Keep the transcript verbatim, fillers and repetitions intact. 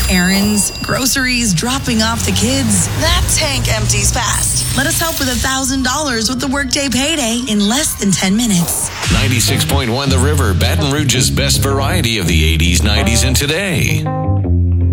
Errands, groceries, dropping off the kids. That tank empties fast. Let us help with one thousand dollars with the Workday Payday in less than ten minutes. ninety-six point one The River, Baton Rouge's best variety of the eighties, nineties, and today.